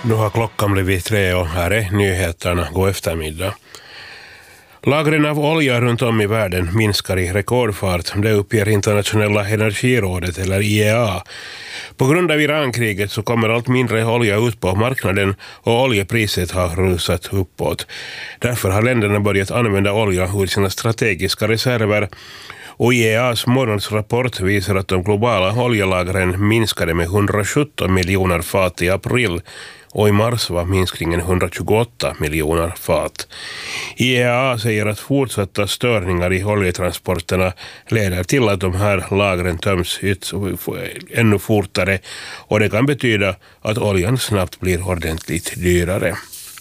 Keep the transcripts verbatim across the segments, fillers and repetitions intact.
Nu har klockan blivit tre och här är nyheterna. God eftermiddag. Lagren av olja runt om i världen minskar i rekordfart. Det uppger Internationella energirådet eller I E A. På grund av Irankriget så kommer allt mindre olja ut på marknaden och oljepriset har rusat uppåt. Därför har länderna börjat använda olja ur sina strategiska reserver. Och I E A:s månadsrapport visar att de globala oljelagren minskade med hundrasjutton miljoner fat i april och i mars var minskningen hundratjugoåtta miljoner fat. I E A säger att fortsatta störningar i oljetransporterna leder till att de här lagren töms ut ännu fortare och det kan betyda att oljan snabbt blir ordentligt dyrare.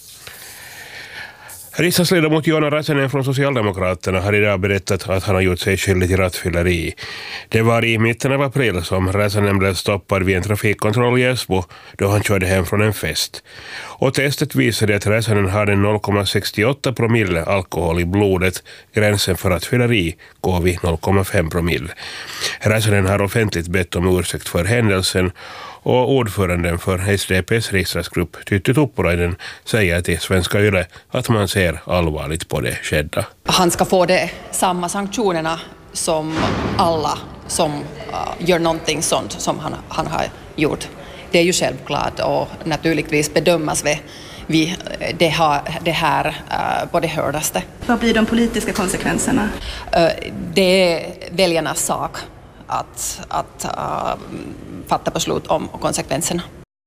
Riksdagsledamot Joona Räsänen från Socialdemokraterna har idag berättat att han har gjort sig skyldig till rattfylleri. Det var i mitten av april som Räsänen blev stoppad vid en trafikkontroll i Esbo då han körde hem från en fest. Och testet visade att Räsänen hade noll komma sextioåtta promille alkohol i blodet. Gränsen för rattfylleri går vid noll komma fem promille. Räsänen har offentligt bett om ursäkt för händelsen. Och ordföranden för S D P:s riksdagsgrupp Tytti Tuppurainen säger till Svenska Yle att man ser allvarligt på det skedda. Han ska få det samma sanktionerna som alla som uh, gör någonting sånt som han, han har gjort. Det är ju självklart och naturligtvis bedömas vi, vi det, har, det här uh, på det hördaste. Vad blir de politiska konsekvenserna? Uh, det är väljarnas sak att, att uh, fatta beslut om konsekvenserna.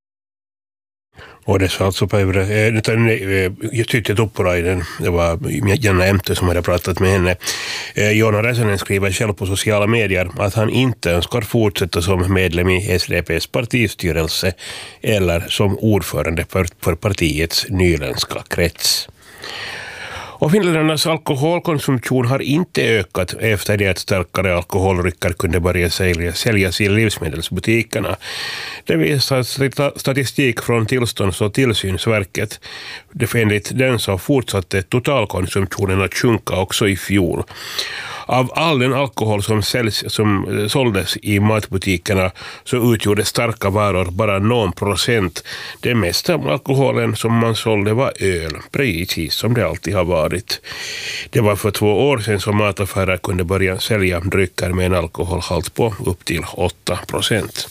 Och det sa alltså Tytti Tuppurainen, det var Janna Emte som hade pratat med henne. Joona Räsänen skriver själv på sociala medier att han inte önskar fortsätta som medlem i S D P:s partistyrelse eller som ordförande för, för partiets nyländska krets. Och finländarnas alkoholkonsumtion har inte ökat efter det att starkare alkoholdrycker kunde börja säljas i livsmedelsbutikerna. Det visar statistik från Tillstånds- och tillsynsverket. Enligt den så fortsatte totalkonsumtionen att sjunka också i fjol. Av all den alkohol som, säljs, som såldes i matbutikerna så utgjorde starka varor bara någon procent. Det mesta av alkoholen som man sålde var öl, precis som det alltid har varit. Det var för två år sedan som mataffärer kunde börja sälja drycker med en alkoholhalt på upp till åtta procent.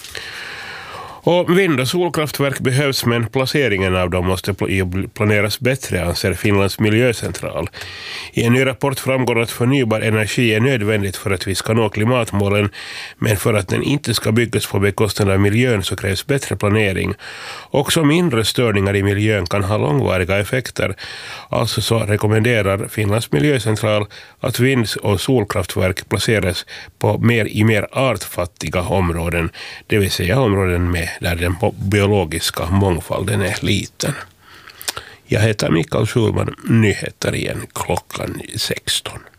Och vind- och solkraftverk behövs men placeringen av dem måste planeras bättre, anser Finlands miljöcentral. I en ny rapport framgår att förnybar energi är nödvändigt för att vi ska nå klimatmålen, men för att den inte ska byggas på bekostnad av miljön så krävs bättre planering. Också mindre störningar i miljön kan ha långvariga effekter. Alltså så rekommenderar Finlands miljöcentral att vind- och solkraftverk placeras på mer i mer artfattiga områden, det vill säga områden med där den biologiska mångfalden är liten. Jag heter Mikael Schulman, nyheter igen klockan sexton.